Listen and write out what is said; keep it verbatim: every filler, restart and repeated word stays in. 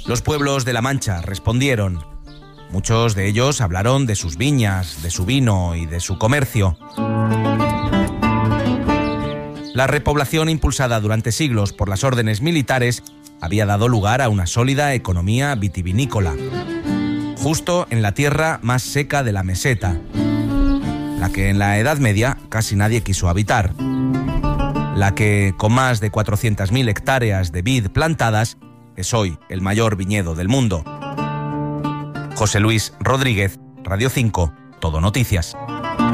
Los pueblos de La Mancha respondieron. Muchos de ellos hablaron de sus viñas, de su vino y de su comercio. La repoblación impulsada durante siglos por las órdenes militares había dado lugar a una sólida economía vitivinícola, justo en la tierra más seca de la meseta, la que en la Edad Media casi nadie quiso habitar, la que, con más de cuatrocientas mil hectáreas de vid plantadas, es hoy el mayor viñedo del mundo. José Luis Rodríguez, Radio cinco, Todo Noticias.